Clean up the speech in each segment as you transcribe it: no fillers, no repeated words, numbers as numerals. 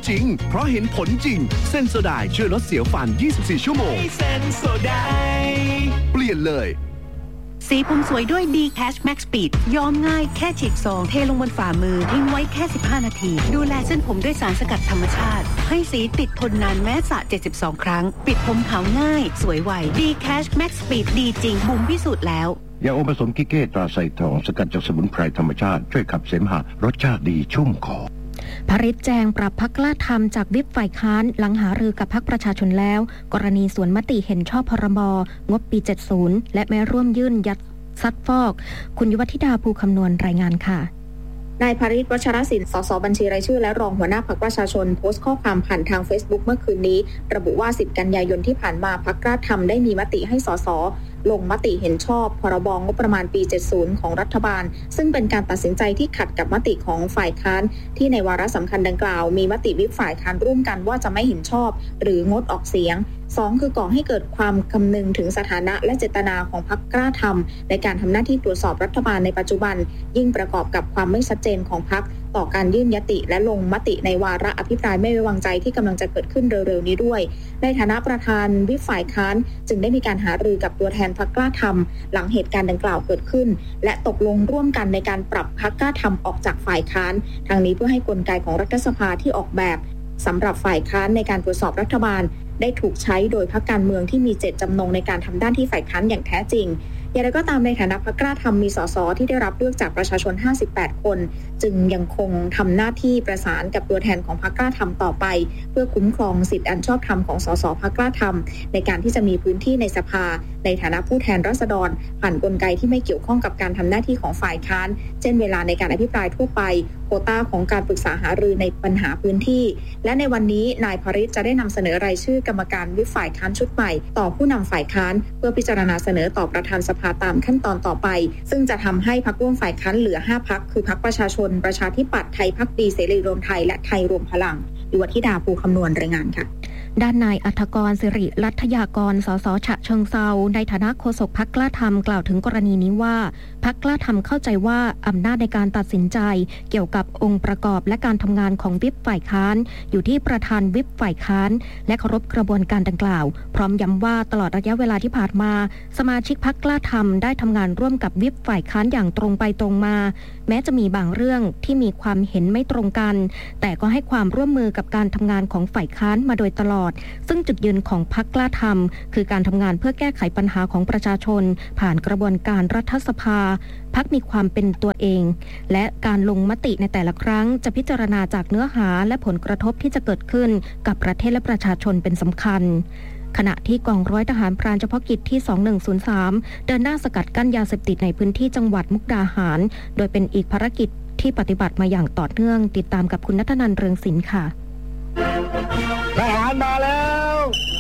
จริงเพราะเห็นผลจริงเซนโซไดช่วยลดเสียวฟัน24ชั่วโมงเซนโซไดเปลี่ยนเลยสีผมสวยด้วย D-Cash Max Speed ย้อมง่ายแค่ฉีกซองเทลงบนฝ่ามือทิ้งไว้แค่15นาทีดูแลเส้นผมด้วยสารสกัดธรรมชาติให้สีติดทนนานแม้สระ72ครั้งปิดผมขาวง่ายสวยไว D-Cash Max Speed ดีจริงบุ๋มพิสูจน์แล้วยาอมผสมกิเก้ตราไซทองสกัดจากสมุนไพรธรรมชาติช่วยขับเสมหะรสชาติดีชุ่มคอภริษแจงปรับพรรคกล้าทำจากวิปฝ่ายค้านหลังหารือกับพรรคประชาชนแล้วกรณีสวนมติเห็นชอบพรบงบปี70และแม้ร่วมยื่นยัดซัดฟอกคุณยุวธิดาภูคำนวณรายงานค่ะนายภริษ วัชรศิลป์ สสบัญชีรายชื่อและรองหัวหน้าพรรคประชาชนโพสต์ข้อความผ่านทาง Facebook เมื่อคืนนี้ระบุว่า10กันยายนที่ผ่านมาพรรคกล้าทำได้มีมติให้สสลงมติเห็นชอบพรบงบประมาณปี70ของรัฐบาลซึ่งเป็นการตัดสินใจที่ขัดกับมติของฝ่ายค้านที่ในวาระสำคัญดังกล่าวมีมติวิปฝ่ายค้านร่วมกันว่าจะไม่เห็นชอบหรืองดออกเสียง2คือก่อให้เกิดความคำนึงถึงสถานะและเจตนาของพรรคกล้าทำในการทำหน้าที่ตรวจสอบรัฐบาลในปัจจุบันยิ่งประกอบกับความไม่ชัดเจนของพรรคต่อการยื่นยติและลงมติในวาระอภิปรายไม่ไว้วางใจที่กำลังจะเกิดขึ้นเร็วๆนี้ด้วยในฐานะประธานวิปฝ่ายค้านจึงได้มีการหารือกับตัวแทนพรรคกล้าทำหลังเหตุการณ์ดังกล่าวเกิดขึ้นและตกลงร่วมกันในการปรับพรรคกล้าทำออกจากฝ่ายค้านทางนี้เพื่อให้กลไกของรัฐสภาที่ออกแบบสำหรับฝ่ายค้านในการตรวจสอบรัฐบาลได้ถูกใช้โดยพรรคการเมืองที่มีเจตจำนงในการทำหน้าที่ฝ่ายค้านอย่างแท้จริงอย่างไรก็ตามในฐานะพรรคกล้าทำมีสสที่ได้รับเลือกจากประชาชน58คนจึงยังคงทำหน้าที่ประสานกับตัวแทนของพรรคกล้าทำต่อไปเพื่อคุ้มครองสิทธิอันชอบธรรมของสสพรรคกล้าทำในการที่จะมีพื้นที่ในสภาในฐานะผู้แทนราษฎรผ่านกลไกที่ไม่เกี่ยวข้องกับการทำหน้าที่ของฝ่ายค้านเช่นเวลาในการอภิปรายทั่วไปโควต้าของการปรึกษาหารือในปัญหาพื้นที่และในวันนี้นายภริษจะได้นำเสนอรายชื่อกรรมการวิปฝ่ายค้านชุดใหม่ต่อผู้นำฝ่ายค้านเพื่อพิจารณาเสนอต่อประธานสภาตามขั้นตอนต่อไปซึ่งจะทำให้พรรคร่วมฝ่ายค้านเหลือ5พรรคคือพรรคประชาชนประชาธิปัตย์ไทยพรรคดีเสรีรวมไทยและไทยรวมพลังยุวธิดาภูคำนวณรายงานค่ะด้านนายอัธกรศิริรัตยากรสสฉะเชิงเทราในฐานะโฆษกพรรคกล้าทำกล่าวถึงกรณีนี้ว่าพรรคกล้าทำเข้าใจว่าอำนาจในการตัดสินใจเกี่ยวกับองค์ประกอบและการทำงานของวิปฝ่ายค้านอยู่ที่ประธานวิปฝ่ายค้านและเคารพกระบวนการดังกล่าวพร้อมย้ำว่าตลอดระยะเวลาที่ผ่านมาสมาชิกพรรคกล้าทำได้ทำงานร่วมกับวิปฝ่ายค้านอย่างตรงไปตรงมาแม้จะมีบางเรื่องที่มีความเห็นไม่ตรงกันแต่ก็ให้ความร่วมมือกับการทำงานของฝ่ายค้านมาโดยตลอดซึ่งจุดยืนของพรรคกล้าทำคือการทำงานเพื่อแก้ไขปัญหาของประชาชนผ่านกระบวนการรัฐสภาพรรคมีความเป็นตัวเองและการลงมติในแต่ละครั้งจะพิจารณาจากเนื้อหาและผลกระทบที่จะเกิดขึ้นกับประเทศและประชาชนเป็นสำคัญขณะที่กองร้อยทหารพรานเฉพาะกิจที่2103เดินหน้าสกัดกั้นยาเสพติดในพื้นที่จังหวัดมุกดาหารโดยเป็นอีกภารกิจที่ปฏิบัติมาอย่างต่อเนื่องติดตามกับคุณณัฐนันท์เรืองศิลป์ค่ะทหารมาแล้ว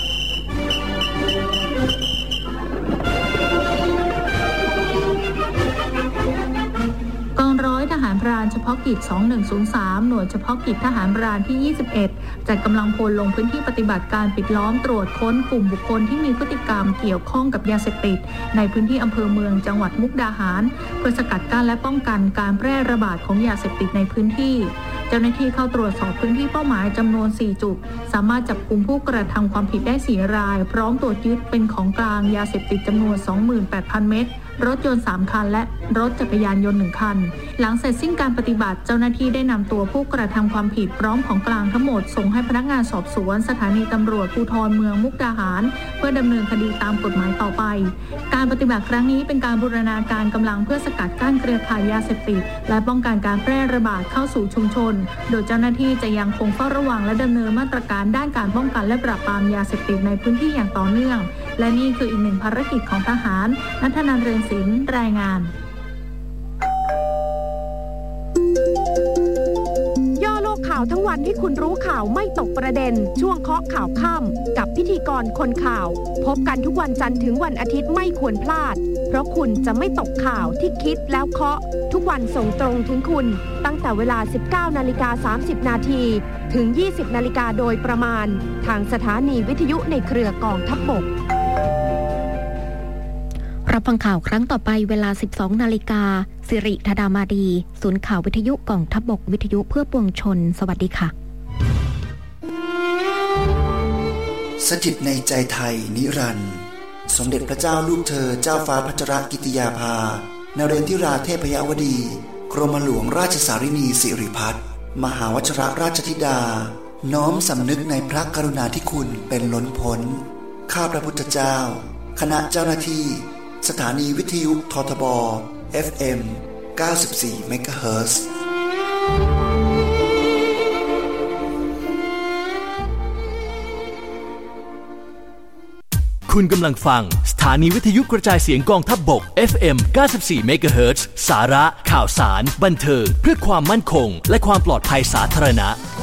กองร้อยทหารพรานเฉพาะกิจ2103หน่วยเฉพาะกิจทหารพรานที่21จัดกำลังพลลงพื้นที่ปฏิบัติการปิดล้อมตรวจค้นกลุ่มบุคคลที่มีพฤติกรรมเกี่ยวข้องกับยาเสพติดในพื้นที่อำเภอเมืองจังหวัดมุกดาหารเพื่อสกัดกั้นและป้องกันการแพร่ระบาดของยาเสพติดในพื้นที่เจ้าหน้าที่เข้าตรวจสอบพื้นที่เป้าหมายจำนวน4จุดสามารถจับกุมผู้กระทำความผิดได้4รายพร้อมตรวจยึดเป็นของกลางยาเสพติดจำนวน 28,000 เม็ดรถยนต์3คันและรถจักรยานยนต์1คันหลังเสร็จสิ้นการปฏิบัติเจ้าหน้าที่ได้นำตัวผู้กระทำความผิดพร้อมของกลางทั้งหมดส่งให้พนักงานสอบสวนสถานีตำรวจภูธรเมืองมุกดาหารเพื่อดำเนินคดีตามกฎหมายต่อไปการปฏิบัติครั้งนี้เป็นการบูรณาการกำลังเพื่อสกัดกั้นเครือข่ายยาเสพติดและป้องกันการแพร่ระบาดเข้าสู่ชุมชนโดยเจ้าหน้าที่จะยังคงเฝ้าระวังและดำเนินมาตรการด้านการป้องกันและปราบปรามยาเสพติดในพื้นที่อย่างต่อเนื่องและนี่คืออีกหนึ่งภารกิจของทหารณัฐนันท์ เรืองศิลป์รายงานย่อโลกข่าวทั้งวันให้คุณรู้ข่าวไม่ตกประเด็นช่วงเคาะข่าวค่ำกับพิธีกรคนข่าวพบกันทุกวันจันทร์ถึงวันอาทิตย์ไม่ควรพลาดเพราะคุณจะไม่ตกข่าวที่คิดแล้วเคาะทุกวันส่งตรงถึงคุณตั้งแต่เวลา 19:30 นาทีถึง 20 นาฬิกาโดยประมาณทางสถานีวิทยุในเครือกองทัพบกรับฟังข่าวครั้งต่อไปเวลา 12 นาฬิกาสิริธดามาดีศูนย์ข่าววิทยุกองทัพบกวิทยุเพื่อปวงชนสวัสดีค่ะสถิตในใจไทยนิรันดร์สมเด็จพระเจ้าลูกเธอเจ้าฟ้าพัชรกิติยาภานเรนทิราเทพยวดีกรมหลวงราชสารินีสิริพัฒน์มหาวชิรราชธิดาน้อมสำนึกในพระกรุณาธิคุณเป็นล้นพ้นข้าพระพุทธเจ้าคณะเจ้าหน้าที่สถานีวิทยุททบ FM 94 เมกะเฮิรตซ์คุณกำลังฟังสถานีวิทยุกระจายเสียงกองทัพบก FM 94 เมกะเฮิรตซ์สาระข่าวสารบันเทิงเพื่อความมั่นคงและความปลอดภัยสาธารณะ